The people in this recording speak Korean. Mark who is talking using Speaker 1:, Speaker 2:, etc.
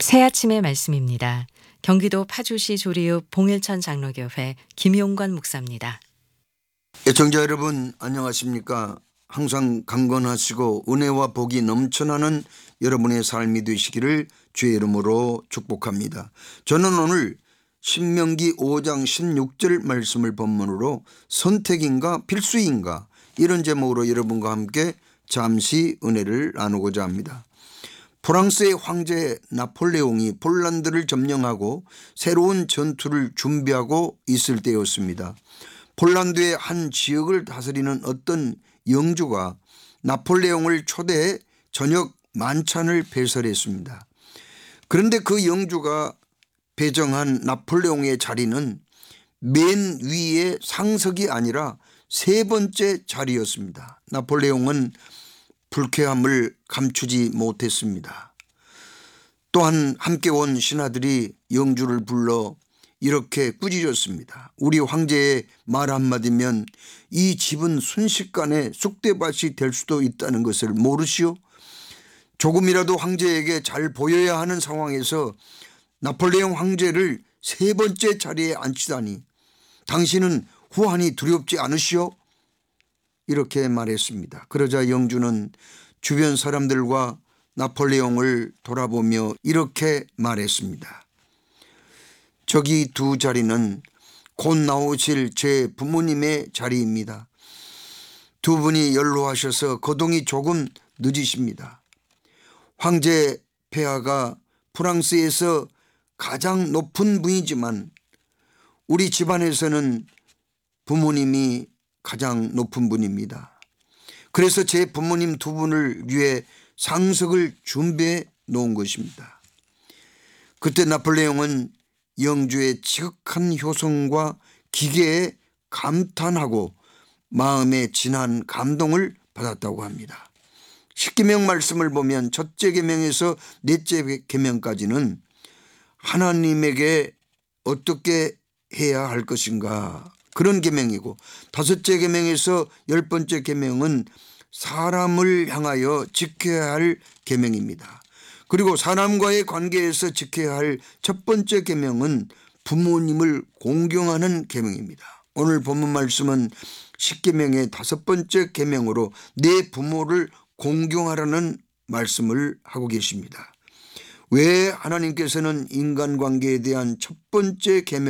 Speaker 1: 새 아침의 말씀입니다. 경기도 파주시 조리읍 봉일천 장로교회 김용관 목사입니다.
Speaker 2: 애청자 여러분 안녕하십니까? 항상 강건하시고 은혜와 복이 넘쳐나는 여러분의 삶이 되시기를 주의 이름으로 축복합니다. 저는 오늘 신명기 5장 16절 말씀을 본문으로 선택인가 필수인가 이런 제목으로 여러분과 함께 잠시 은혜를 나누고자 합니다. 프랑스의 황제 나폴레옹이 폴란드를 점령하고 새로운 전투를 준비하고 있을 때였습니다. 폴란드의 한 지역을 다스리는 어떤 영주가 나폴레옹을 초대해 저녁 만찬을 배설했습니다. 그런데 그 영주가 배정한 나폴레옹의 자리는 맨 위의 상석이 아니라 세 번째 자리였습니다. 나폴레옹은 불쾌함을 감추지 못했습니다. 또한 함께 온 신하들이 영주를 불러 이렇게 꾸짖었습니다. 우리 황제의 말 한마디면 이 집은 순식간에 쑥대밭이 될 수도 있다는 것을 모르시오? 조금이라도 황제에게 잘 보여야 하는 상황에서 나폴레옹 황제를 세 번째 자리에 앉히다니 당신은 후한이 두렵지 않으시오? 이렇게 말했습니다. 그러자 영주는 주변 사람들과 나폴레옹을 돌아보며 이렇게 말했습니다. 저기 두 자리는 곧 나오실 제 부모님의 자리입니다. 두 분이 연로하셔서 거동이 조금 늦으십니다. 황제 폐하가 프랑스에서 가장 높은 분이지만 우리 집안에서는 부모님이 가장 높은 분입니다. 그래서 제 부모님 두 분을 위해 상석을 준비해 놓은 것입니다. 그때 나폴레옹은 영주의 지극한 효성과 기계에 감탄하고 마음에 진한 감동을 받았다고 합니다. 십계명 말씀을 보면 첫째 계명에서 넷째 계명까지는 하나님에게 어떻게 해야 할 것인가 그런 계명이고 다섯째 계명에서 10번째 계명은 사람을 향하여 지켜야 할 계명입니다. 그리고 사람과의 관계에서 지켜야 할 첫 번째 계명은 부모님을 공경하는 계명입니다. 오늘 본문 말씀은 십계명의 다섯 번째 계명으로 내 부모를 공경하라는 말씀을 하고 계십니다. 왜 하나님께서는 인간관계에 대한 첫 번째 계명